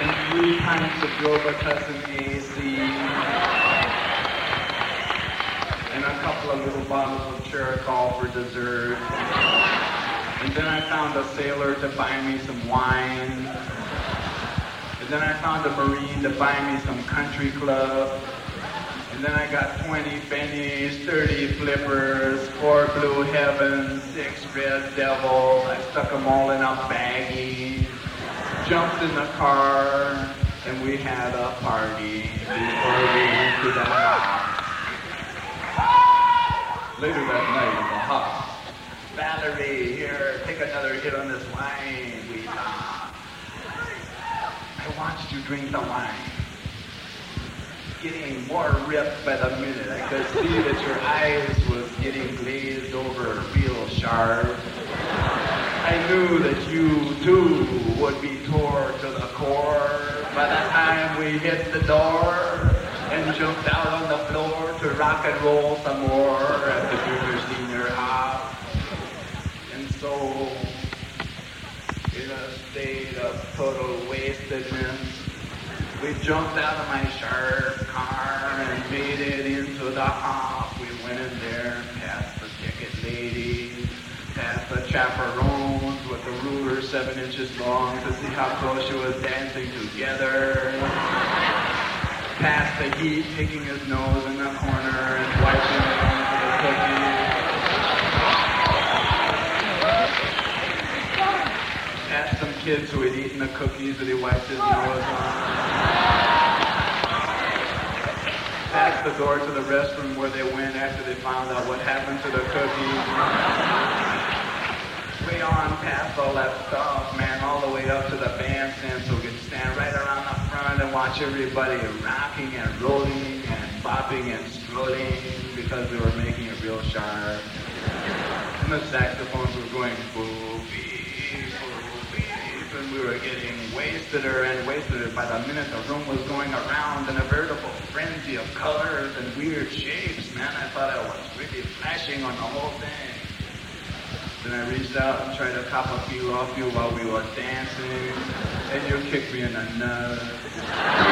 and 3 pints of Robitussin AC, and a couple of little bottles of Cherokol for dessert. And then I found a sailor to buy me some wine. And then I found a Marine to buy me some country club. And then I got 20 bennies, 30 flippers, 4 blue heavens, 6 red devils. I stuck them all in a baggie, jumped in the car, and we had a party before we went to the house. Later that night in the house, Valerie, here, take another hit on this wine, we talked. I watched you drink the wine. Getting more ripped by the minute. I could see that your eyes was getting glazed over real sharp. I knew that you, too, would be tore to the core by the time we hit the door and jumped out on the floor to rock and roll some more at the junior senior hop. And so, in a state of total wastedness, we jumped out of my sharp car and made it into the hop. We went in there, past the ticket lady, past the chaperones with the ruler 7 inches long to see how close she was dancing together, past the heat picking his nose in the corner and wiping it onto the cookies, past some kids who had eaten the cookies that he wiped his nose on, past the door to the restroom where they went after they found out what happened to the cookies. Way on past all that stuff, man, all the way up to the bandstand so we could stand right around the front and watch everybody rocking and rolling and bopping and strolling because we were making it real sharp. And the saxophones were going boo beep, and we were getting wasteder and wasteder. By the minute, the room was going around in a veritable frenzy of colors and weird shapes, man. I thought I was really flashing on the whole thing. Then I reached out and tried to cop a few off you while we were dancing, and you kicked me in the nuts.